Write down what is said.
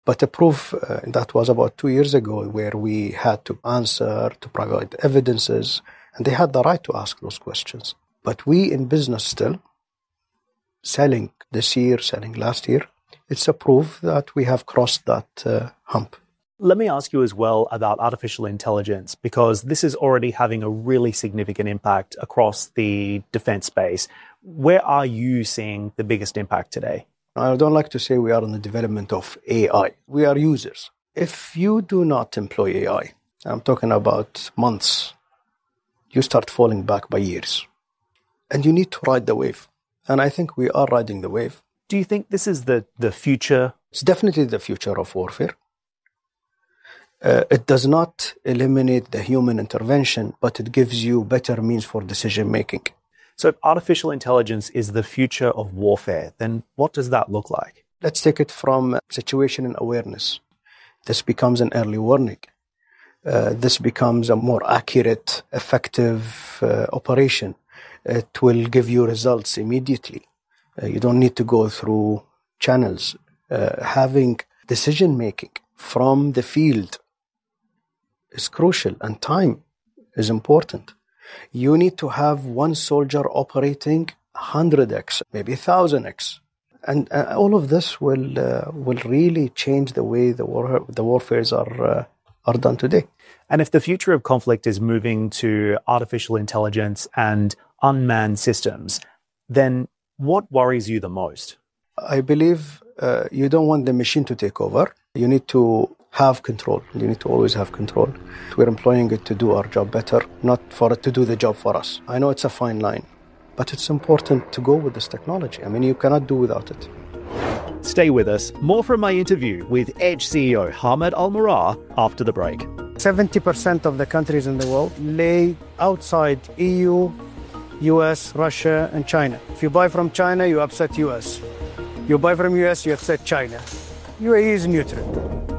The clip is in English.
But the proof that was about 2 years ago, where we had to answer, to provide evidences, and they had the right to ask those questions. But we in business still, selling this year, selling last year, it's a proof that we have crossed that hump. Let me ask you as well about artificial intelligence, because this is already having a really significant impact across the defense space. Where are you seeing the biggest impact today? I don't like to say we are in the development of AI. We are users. If you do not employ AI, I'm talking about months, you start falling back by years. And you need to ride the wave. And I think we are riding the wave. Do you think this is the future? It's definitely the future of warfare. It does not eliminate the human intervention, but it gives you better means for decision making. So if artificial intelligence is the future of warfare, then what does that look like? Let's take it from situational awareness. This becomes an early warning. This becomes a more accurate, effective operation. It will give you results immediately. You don't need to go through channels. Having decision making from the field is crucial, and time is important. You need to have one soldier operating 100x, maybe 1000x. And all of this will really change the way the warfares are done today. And if the future of conflict is moving to artificial intelligence and unmanned systems, then what worries you the most? I believe you don't want the machine to take over. You need to have control. You need to always have control. We're employing it to do our job better, not for it to do the job for us. I know it's a fine line, but it's important to go with this technology. I mean, you cannot do without it. Stay with us. More from my interview with Edge CEO Hamad Al-Murar after the break. 70% of the countries in the world lay outside EU, US, Russia, and China. If you buy from China, you upset US. You buy from US, you upset China. UAE is neutral.